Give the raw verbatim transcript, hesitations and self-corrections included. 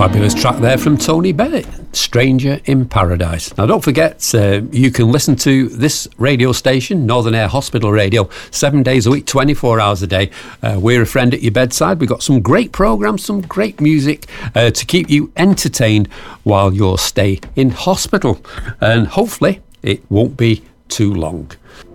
Fabulous track there from Tony Bennett, Stranger in Paradise. Now don't forget, uh, you can listen to this radio station, Northern Air Hospital Radio, seven days a week, twenty-four hours a day. Uh, we're a friend at your bedside. We've got some great programmes, some great music uh, to keep you entertained while you're stay in hospital. And hopefully it won't be too long.